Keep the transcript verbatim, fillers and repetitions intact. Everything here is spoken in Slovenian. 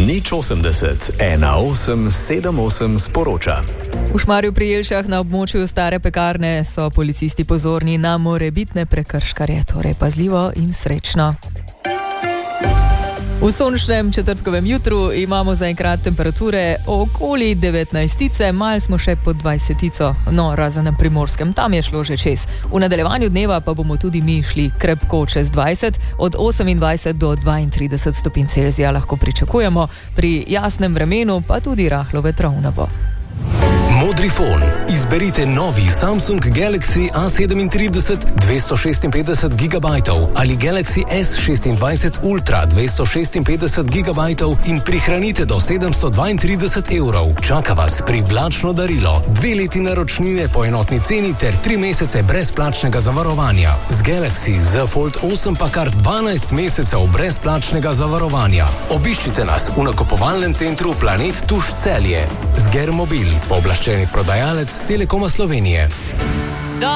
Nič osemdeset, ena osem sedem osem sporoča. V Šmarju pri Jelšah na območju stare pekarne so policisti pozorni na morebitne prekrškarje, torej pazljivo in srečno. V sončnem četrtkovem jutru imamo zaenkrat temperature okoli devetnajstice, mal smo še pod dvajsetico, no razen na Primorskem, tam je šlo že čez. V nadaljevanju dneva pa bomo tudi mi šli krepko čez dvajset, od osemindvajset do dvaintrideset stopinj Celzija lahko pričakujemo, pri jasnem vremenu pa tudi rahlo vetrovno bo. Modrifon. Izberite novi Samsung Galaxy A sedemintrideset dvesto šestinpetdeset gigabajtov ali Galaxy S šestindvajset Ultra dvesto šestinpetdeset gigabajtov in prihranite do sedemsto dvaintrideset evrov. Čaka vas privlačno darilo, dve leti naročnine po enotni ceni ter tri mesece brezplačnega zavarovanja. Z Galaxy Z Fold osem pa kar dvanajst mesecev brezplačnega zavarovanja. Obiščite nas v nakupovalnem centru Planet Tuš Celje. Zger Mobil, pooblaščeni prodajalec Telekoma Slovenije.